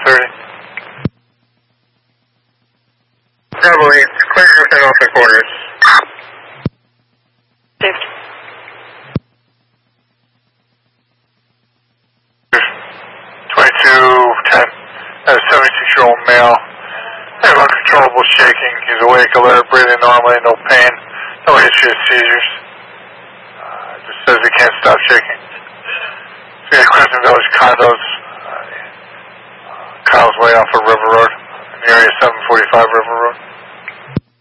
30. Bravo 8, clear Griffin off the quarters. 2210, a 76-year-old male. They have uncontrollable shaking. He's awake, alert, breathing normally, no pain, no history of seizures. Just says he can't stop shaking. So yeah, Crescent Village condos,